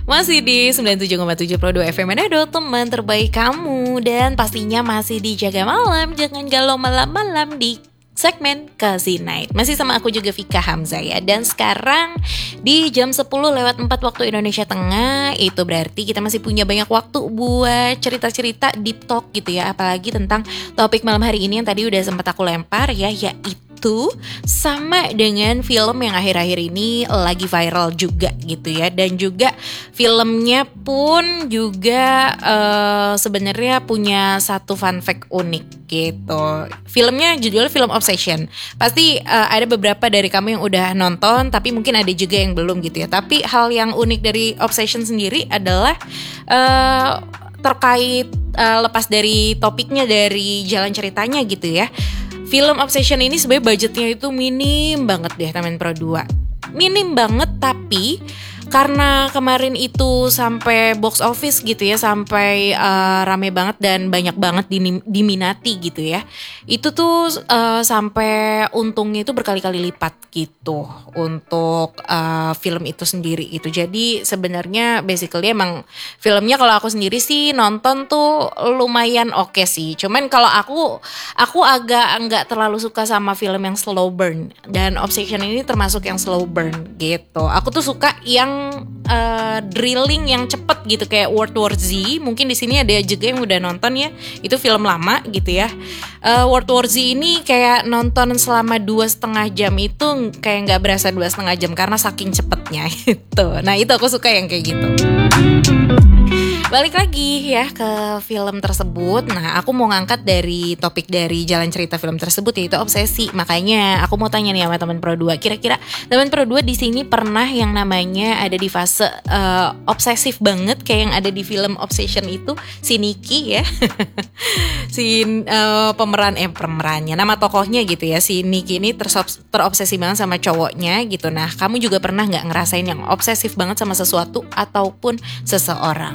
Masih di 97,7 Pro 2 FM Manado, teman terbaik kamu. Dan pastinya masih di Jaga Malam. Jangan galau malam-malam di segmen Cozy Night. Masih sama aku juga Vika Hamzah ya. Dan sekarang di jam 10:04 waktu Indonesia Tengah. Itu berarti kita masih punya banyak waktu buat cerita-cerita deep talk gitu ya. Apalagi tentang topik malam hari ini yang tadi udah sempat aku lempar ya, yaitu sama dengan film yang akhir-akhir ini lagi viral juga gitu ya. Dan juga filmnya pun juga sebenarnya punya satu fun fact unik gitu. Filmnya judulnya film Obsession. Pasti ada beberapa dari kamu yang udah nonton, tapi mungkin ada juga yang belum gitu ya. Tapi hal yang unik dari Obsession sendiri adalah terkait lepas dari topiknya, dari jalan ceritanya gitu ya. Film Obsession ini sebenarnya budgetnya itu minim banget deh teman Pro 2. Minim banget, tapi karena kemarin itu sampai box office gitu ya, sampai rame banget dan banyak banget diminati gitu ya. Itu tuh sampai untungnya itu berkali-kali lipat gitu untuk film itu sendiri gitu. Jadi sebenarnya basically emang filmnya kalau aku sendiri sih nonton tuh lumayan oke sih. Cuman kalau aku agak nggak terlalu suka sama film yang slow burn, dan Obsession ini termasuk yang slow burn gitu. Aku tuh suka yang drilling yang cepet gitu, kayak World War Z. Mungkin di sini ada juga yang udah nonton ya. Itu film lama gitu ya. World War Z ini kayak nonton selama 2,5 jam itu kayak nggak berasa 2,5 jam karena saking cepetnya gitu. Nah itu aku suka yang kayak gitu. Balik lagi ya ke film tersebut. Nah aku mau ngangkat dari topik dari jalan cerita film tersebut, yaitu obsesi. Makanya aku mau tanya nih sama teman Pro 2, kira-kira teman Pro 2 di sini pernah yang namanya ada di fase obsesif banget kayak yang ada di film Obsession itu, si Nikki ya. Si pemerannya, nama tokohnya gitu ya, si Nikki ini terobsesi banget sama cowoknya gitu. Nah kamu juga pernah gak ngerasain yang obsesif banget sama sesuatu ataupun seseorang?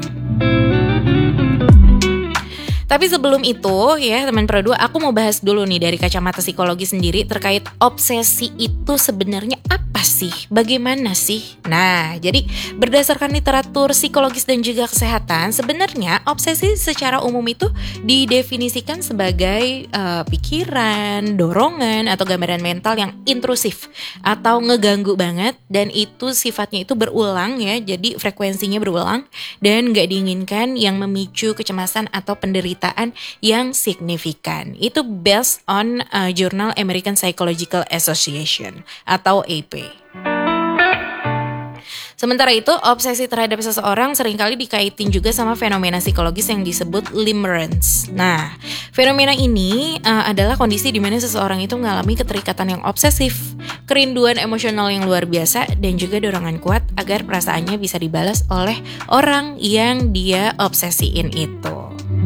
Tapi sebelum itu ya teman Pro 2, aku mau bahas dulu nih dari kacamata psikologi sendiri terkait obsesi itu sebenarnya apa sih? Bagaimana sih? Nah, jadi berdasarkan literatur psikologis dan juga kesehatan, sebenarnya obsesi secara umum itu didefinisikan sebagai pikiran, dorongan atau gambaran mental yang intrusif atau ngeganggu banget, dan itu sifatnya itu berulang ya, jadi frekuensinya berulang dan gak diinginkan yang memicu kecemasan atau penderitaan yang signifikan. Itu based on Journal American Psychological Association atau AP. Sementara itu, obsesi terhadap seseorang seringkali dikaitin juga sama fenomena psikologis yang disebut limerence. Nah, fenomena ini adalah kondisi di mana seseorang itu mengalami keterikatan yang obsesif, kerinduan emosional yang luar biasa, dan juga dorongan kuat agar perasaannya bisa dibalas oleh orang yang dia obsesiin itu.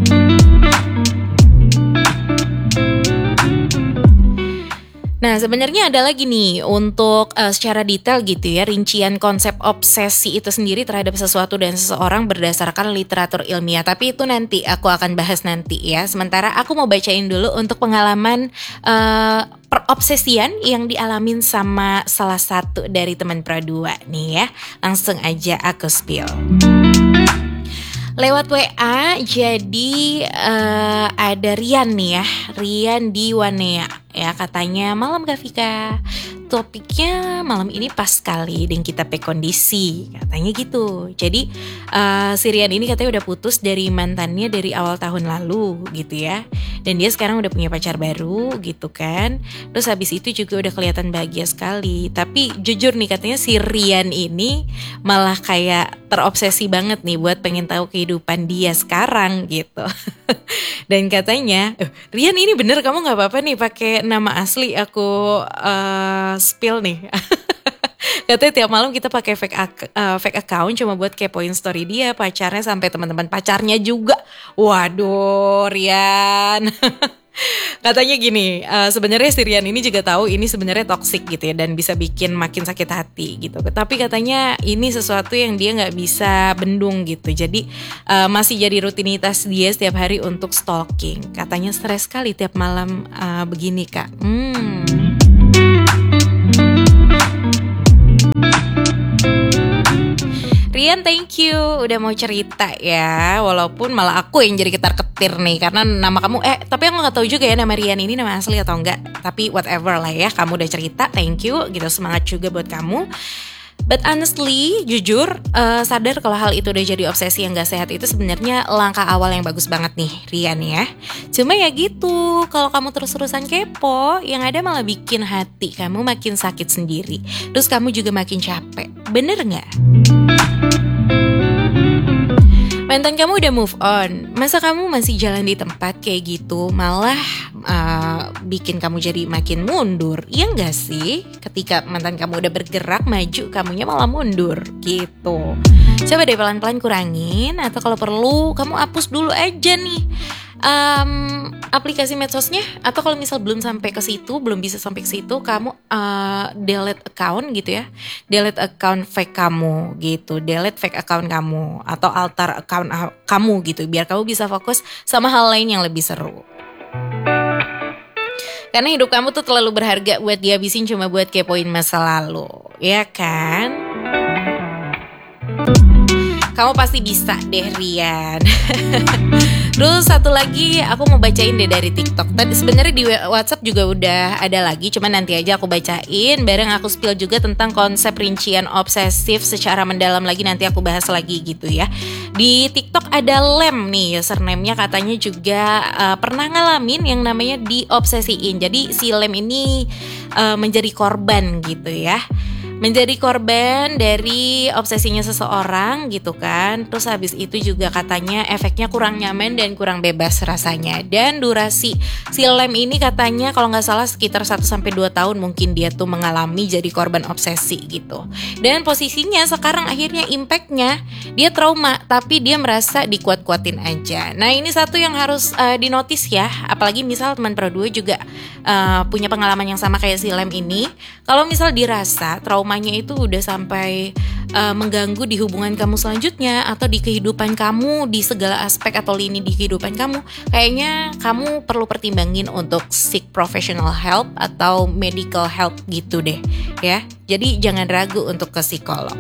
Nah sebenarnya ada lagi nih untuk secara detail gitu ya, rincian konsep obsesi itu sendiri terhadap sesuatu dan seseorang berdasarkan literatur ilmiah. Tapi itu nanti aku akan bahas nanti ya. Sementara aku mau bacain dulu untuk pengalaman perobsesian yang dialamin sama salah satu dari teman Pro 2 nih ya. Langsung aja aku spill. Lewat WA, jadi ada Rian nih ya, Rian di Wanea ya, katanya malam Kak Vika, topiknya malam ini pas sekali dan kita pe kondisi, katanya gitu. Jadi si Rian ini katanya udah putus dari mantannya dari awal tahun lalu gitu ya, dan dia sekarang udah punya pacar baru gitu kan. Terus habis itu juga udah kelihatan bahagia sekali. Tapi jujur nih katanya si Rian ini malah kayak terobsesi banget nih buat pengen tahu kehidupan dia sekarang gitu. Dan katanya, Rian ini bener kamu gak apa-apa nih pakai nama asli aku spill nih. Katanya tiap malam kita pakai fake account cuma buat kepoin story dia, pacarnya, sampai teman-teman pacarnya juga. Waduh Rian. Katanya gini, sebenarnya si Rian ini juga tahu ini sebenarnya toxic gitu ya, dan bisa bikin makin sakit hati gitu. Tapi katanya ini sesuatu yang dia nggak bisa bendung gitu. Jadi masih jadi rutinitas dia setiap hari untuk stalking. Katanya stres sekali tiap malam begini Kak. Rian, thank you udah mau cerita ya. Walaupun malah aku yang jadi ketar-ketir nih karena nama kamu tapi aku nggak tahu juga ya nama Rian ini nama asli atau enggak. Tapi whatever lah ya, kamu udah cerita, thank you. Gitu, semangat juga buat kamu. But honestly, jujur sadar kalau hal itu udah jadi obsesi yang gak sehat itu sebenarnya langkah awal yang bagus banget nih, Rian ya. Cuma ya gitu, kalau kamu terus-terusan kepo, yang ada malah bikin hati kamu makin sakit sendiri. Terus kamu juga makin capek, bener gak? Mantan kamu udah move on, masa kamu masih jalan di tempat kayak gitu, malah bikin kamu jadi makin mundur, iya gak sih? Ketika mantan kamu udah bergerak maju, kamunya malah mundur gitu. Coba deh pelan-pelan kurangin, atau kalau perlu kamu hapus dulu aja nih aplikasi medsosnya. Atau kalau misal belum sampai ke situ, belum bisa sampai ke situ, kamu delete account gitu ya, delete account fake kamu gitu, delete fake account kamu atau alter account kamu gitu, biar kamu bisa fokus sama hal lain yang lebih seru. Karena hidup kamu tuh terlalu berharga buat dihabisin cuma buat kepoin masa lalu, ya kan? Kamu pasti bisa deh, Rian. Terus satu lagi aku mau bacain deh dari TikTok. Tadi sebenarnya di WhatsApp juga udah ada lagi, cuman nanti aja aku bacain. Bareng aku spill juga tentang konsep rincian obsesif secara mendalam lagi, nanti aku bahas lagi gitu ya. Di TikTok ada Lem nih, username-nya katanya juga pernah ngalamin yang namanya diobsesiin. Jadi si Lem ini menjadi korban gitu ya. Menjadi korban dari obsesinya seseorang gitu kan. Terus habis itu juga katanya efeknya kurang nyaman dan kurang bebas rasanya. Dan durasi si Lem ini katanya kalau gak salah sekitar 1-2 tahun mungkin dia tuh mengalami jadi korban obsesi gitu. Dan posisinya sekarang akhirnya impactnya dia trauma, tapi dia merasa dikuat-kuatin aja. Nah ini satu yang harus dinotis ya. Apalagi misal teman Pro 2 juga punya pengalaman yang sama kayak si Lem ini. Kalau misal dirasa traumanya itu udah sampai mengganggu di hubungan kamu selanjutnya atau di kehidupan kamu, di segala aspek atau lini di kehidupan kamu, kayaknya kamu perlu pertimbangin untuk seek professional help atau medical help gitu deh ya. Jadi jangan ragu untuk ke psikolog.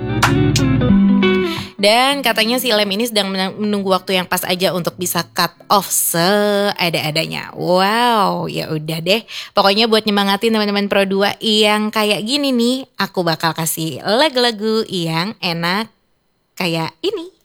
Dan katanya si Lem ini sedang menunggu waktu yang pas aja untuk bisa cut off seada-adanya. Wow, ya udah deh. Pokoknya buat nyemangatin teman-teman Pro 2 yang kayak gini nih, aku bakal kasih lagu-lagu yang enak kayak ini.